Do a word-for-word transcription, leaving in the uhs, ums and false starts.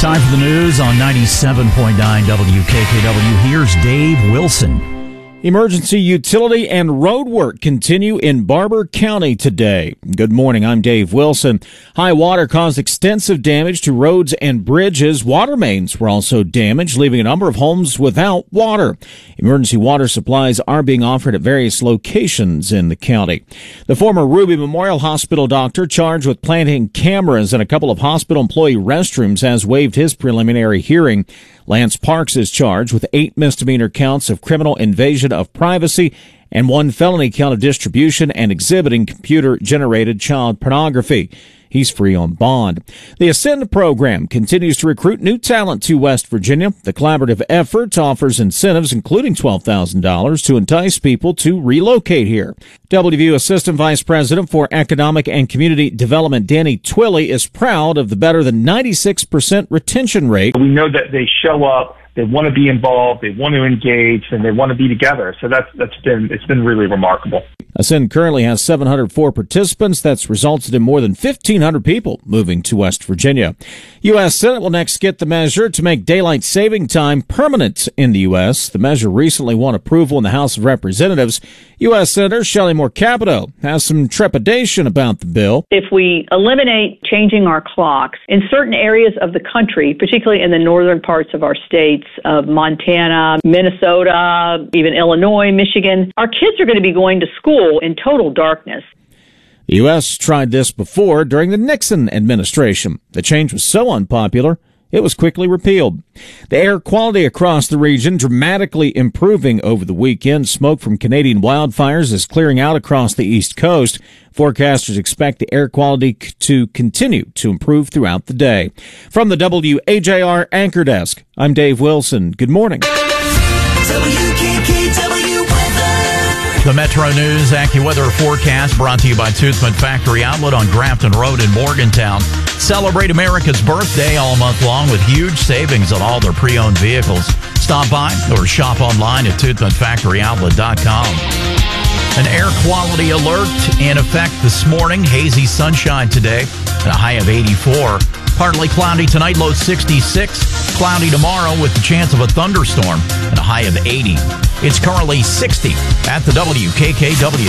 Time for the news on ninety-seven point nine W K K W. Here's Dave Wilson. Emergency utility and road work continue in Barber County today. Good morning, I'm Dave Wilson. High water caused extensive damage to roads and bridges. Water mains were also damaged, leaving a number of homes without water. Emergency water supplies are being offered at various locations in the county. The former Ruby Memorial Hospital doctor charged with planting cameras in a couple of hospital employee restrooms has waived his preliminary hearing. Lance Parks is charged with eight misdemeanor counts of criminal invasion of privacy and one felony count of distribution and exhibiting computer-generated child pornography. He's free on bond. The Ascend program continues to recruit new talent to West Virginia. The collaborative effort offers incentives, including twelve thousand dollars, to entice people to relocate here. W V U Assistant Vice President for Economic and Community Development, Danny Twilley, is proud of the better than ninety-six percent retention rate. We know that they show up, they want to be involved, they want to engage, and they want to be together. So that's that's been it's been really remarkable. Ascend currently has seven hundred four participants. That's resulted in more than fifteen hundred people moving to West Virginia. U S Senate will next get the measure to make daylight saving time permanent in the U S. The measure recently won approval in the House of Representatives. U S Senator Shelley Moore Capito has some trepidation about the bill. If we eliminate changing our clocks in certain areas of the country, particularly in the northern parts of our states, of Montana, Minnesota, even Illinois, Michigan, our kids are going to be going to school in total darkness. The U S tried this before during the Nixon administration. The change was so unpopular, it was quickly repealed. The air quality across the region dramatically improving over the weekend. Smoke from Canadian wildfires is clearing out across the East Coast. Forecasters expect the air quality to continue to improve throughout the day. From the W A J R Anchor Desk, I'm Dave Wilson. Good morning. W K K W weather. The Metro News AccuWeather forecast brought to you by Toothman Factory Outlet on Grafton Road in Morgantown. Celebrate America's birthday all month long with huge savings on all their pre-owned vehicles. Stop by or shop online at toothman factory outlet dot com. An air quality alert in effect this morning. Hazy sunshine today and a high of eighty-four. Partly cloudy tonight, low sixty-six. Cloudy tomorrow with the chance of a thunderstorm and a high of eighty. It's currently sixty at the W K K W.